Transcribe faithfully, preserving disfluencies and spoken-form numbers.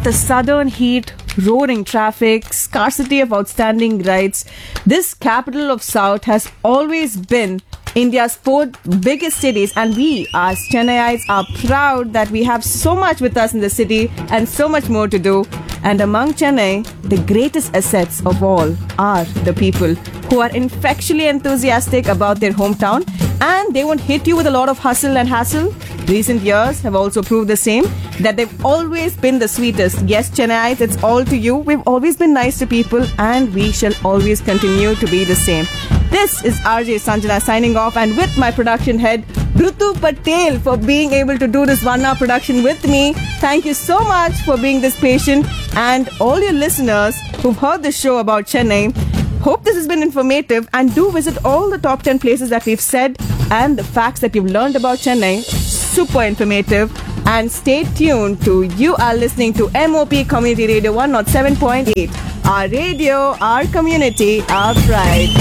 the southern heat, roaring traffic, scarcity of outstanding rights, this capital of South has always been India's fourth biggest cities, and we as Chennaiites are proud that we have so much with us in the city and so much more to do. And among Chennai, the greatest assets of all are the people who are infectiously enthusiastic about their hometown, and they won't hit you with a lot of hustle and hassle. Recent years have also proved the same, that they've always been the sweetest. Yes, Chennaiites, it's all to you. We've always been nice to people, and we shall always continue to be the same. This is R J Sanjana signing off, and with my production head, Rutu Patel, for being able to do this one-hour production with me. Thank you so much for being this patient, and all your listeners who've heard the show about Chennai. Hope this has been informative, and do visit all the top ten places that we've said and the facts that you've learned about Chennai. Super informative. And stay tuned to you are listening to M O P Community Radio one oh seven point eight. Our radio, our community, our pride.